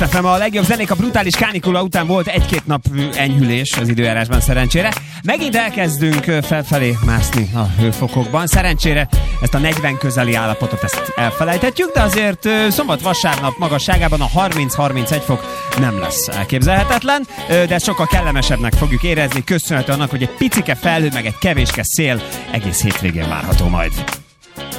Kiss FM, a legjobb zenék. A brutális kánikula után volt egy-két nap enyhülés az időjárásban szerencsére. Megint elkezdünk felfelé mászni a hőfokokban. Szerencsére ezt a 40 közeli állapotot ezt elfelejthetjük, de azért szombat-vasárnap magasságában a 30-31 fok nem lesz elképzelhetetlen, de sokkal kellemesebbnek fogjuk érezni, köszönhető annak, hogy egy picike felhő meg egy kevéske szél egész hétvégén várható majd.